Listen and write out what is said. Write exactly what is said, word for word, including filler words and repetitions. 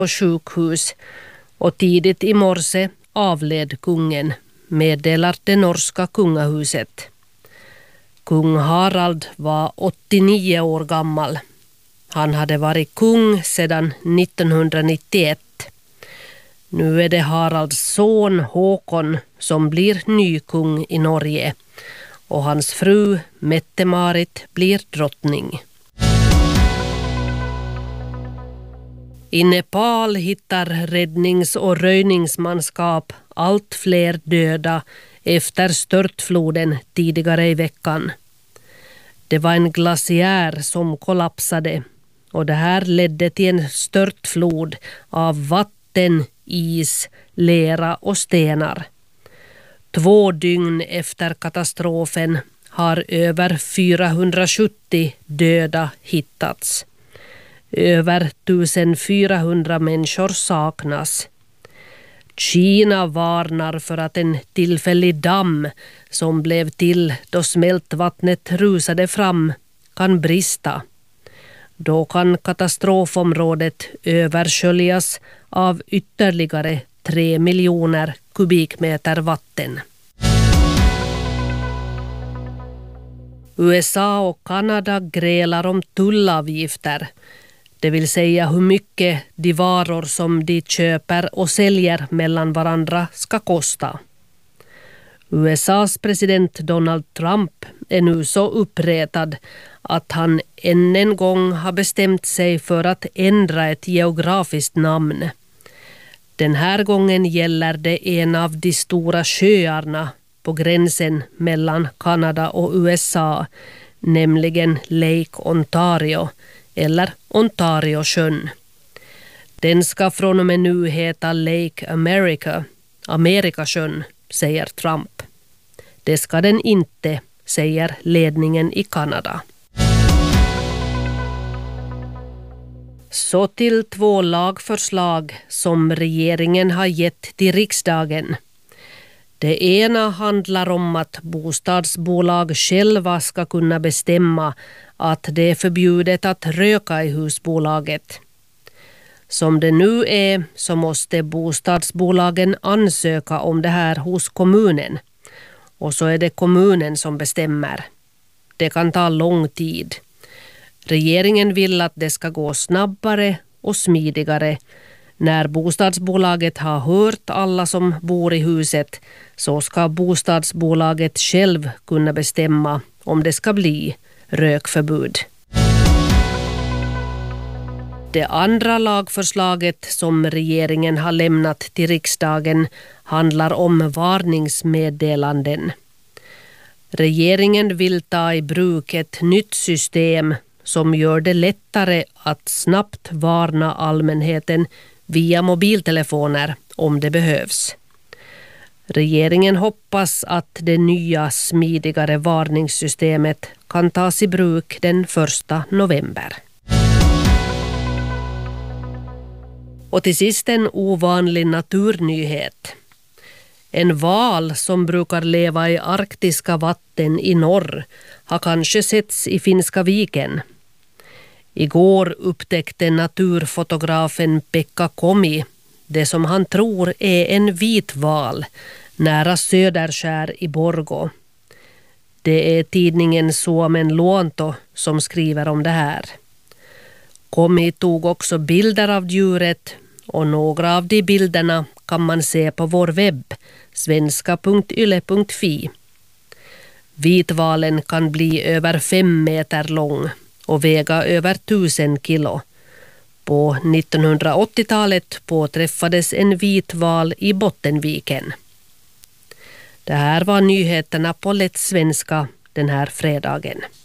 på sjukhus och tidigt i morse avled kungen, meddelar det norska kungahuset. Kung Harald var åttionio år gammal. Han hade varit kung sedan nittonhundranittioett. Nu är det Haralds son Håkon som blir ny kung i Norge och hans fru Mette-Marit blir drottning. I Nepal hittar räddnings- och röjningsmanskap allt fler döda efter störtfloden tidigare i veckan. Det var en glaciär som kollapsade och det här ledde till en störtflod av vatten, is, lera och stenar. Två dygn efter katastrofen har över fyrahundrasjuttio döda hittats. Över fjortonhundra människor saknas. Kina varnar för att en tillfällig damm som blev till då smältvattnet rusade fram kan brista. Då kan katastrofområdet översköljas av ytterligare tre miljoner kubikmeter vatten. U S A och Kanada grälar om tullavgifter, det vill säga hur mycket de varor som de köper och säljer mellan varandra ska kosta. U S A:s president Donald Trump är nu så uppretad att han än en gång har bestämt sig för att ändra ett geografiskt namn. Den här gången gäller det en av de stora sjöarna på gränsen mellan Kanada och U S A, nämligen Lake Ontario eller Ontariosjön. Den ska från och med nu heta Lake America, Amerikasjön, säger Trump. Det ska den inte, säger ledningen i Kanada. Så till två lagförslag som regeringen har gett till riksdagen. Det ena handlar om att bostadsbolag själva ska kunna bestämma att det är förbjudet att röka i husbolaget. Som det nu är så måste bostadsbolagen ansöka om det här hos kommunen. Och så är det kommunen som bestämmer. Det kan ta lång tid. Regeringen vill att det ska gå snabbare och smidigare. När bostadsbolaget har hört alla som bor i huset så ska bostadsbolaget själv kunna bestämma om det ska bli rökförbud. Det andra lagförslaget som regeringen har lämnat till riksdagen handlar om varningsmeddelanden. Regeringen vill ta i bruk ett nytt system som gör det lättare att snabbt varna allmänheten via mobiltelefoner om det behövs. Regeringen hoppas att det nya smidigare varningssystemet kan tas i bruk den första november. Och till sist en ovanlig naturnyhet. En val som brukar leva i arktiska vatten i norr har kanske setts i Finska viken. Igår upptäckte naturfotografen Pekka Komi det som han tror är en vit val nära Söderskär i Borgå. Det är tidningen Suomen Luonto som skriver om det här. Komi tog också bilder av djuret och några av de bilderna kan man se på vår webb svenska punkt yle punkt fi. Vitvalen kan bli över fem meter lång och väga över tusen kilo. På nittonhundraåttiotalet påträffades en vitval i Bottenviken. Det här var nyheterna på lätt svenska den här fredagen.